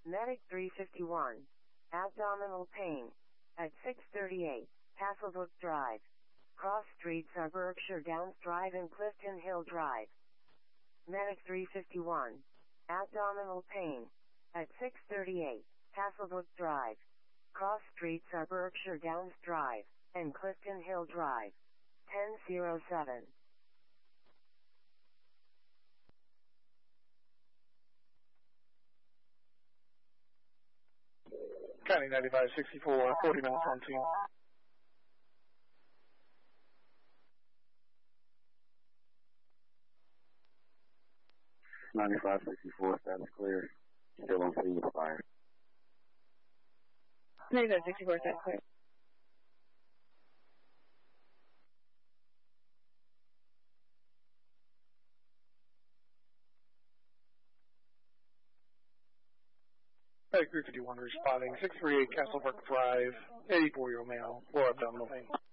Medic 351. Abdominal pain. At 638, Hasselbrook Drive. Cross streets are Berkshire Downs Drive and Clifton Hill Drive. Medic 351. Abdominal pain. At 638, Hasselbrook Drive. Cross streets are Berkshire Downs Drive and Clifton Hill Drive. 1007. County 9564, 40 minutes on scene. 9564, status clear. Still on scene with fire. 9564, status clear. Medic 351 responding, 638 Castlebrook Drive, 84-year-old male, 4 abdominal pain.